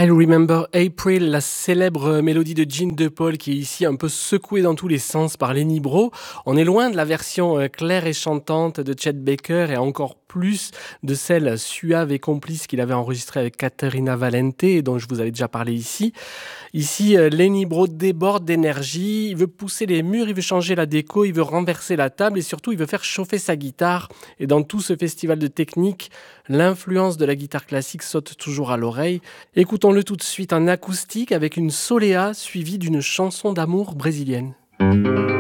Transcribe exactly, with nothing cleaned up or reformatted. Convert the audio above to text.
I Remember April, la célèbre mélodie de Gene DePaul qui est ici un peu secouée dans tous les sens par Lenny Breau. On est loin de la version claire et chantante de Chet Baker et encore plus de celle suave et complice qu'il avait enregistrée avec Caterina Valente et dont je vous avais déjà parlé ici. Ici, Lenny Breau déborde d'énergie, il veut pousser les murs, il veut changer la déco, il veut renverser la table et surtout il veut faire chauffer sa guitare. Et dans tout ce festival de technique, l'influence de la guitare classique saute toujours à l'oreille. Écoutons-le tout de suite en acoustique avec une soléa suivie d'une chanson d'amour brésilienne.